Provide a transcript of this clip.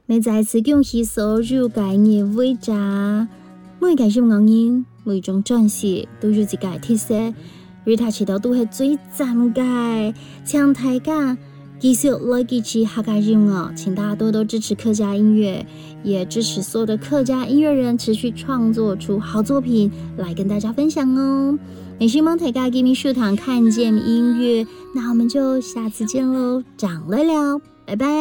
你再次恭喜所有嘅業會者，每個任何人每種轉世都有自己嘅特色，而他遲到都係最讚嘅，請大家繼續來支持客家音樂，請大家多多支持客家音樂，也支持所有的客家音樂人持續創作出好作品來跟大家分享哦。也希望大家給你書堂看見音樂，那我們就下次見嘍，長來了，拜拜。